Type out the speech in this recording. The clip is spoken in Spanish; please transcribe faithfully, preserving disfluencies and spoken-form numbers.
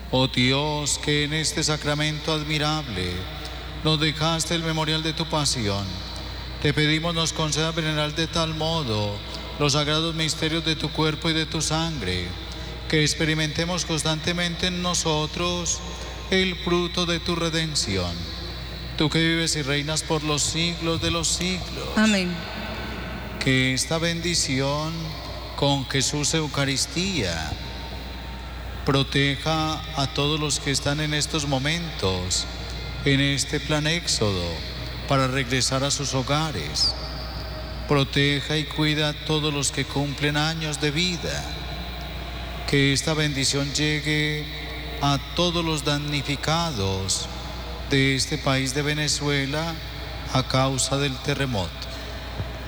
Oh Dios, que en este sacramento admirable nos dejaste el memorial de tu pasión, te pedimos nos concedas venerar de tal modo los sagrados misterios de tu cuerpo y de tu sangre, que experimentemos constantemente en nosotros el fruto de tu redención. Tú que vives y reinas por los siglos de los siglos. Amén. Que esta bendición con Jesús Eucaristía proteja a todos los que están en estos momentos, en este plan éxodo, para regresar a sus hogares. Proteja y cuida a todos los que cumplen años de vida. Que esta bendición llegue a todos los damnificados de este país de Venezuela a causa del terremoto.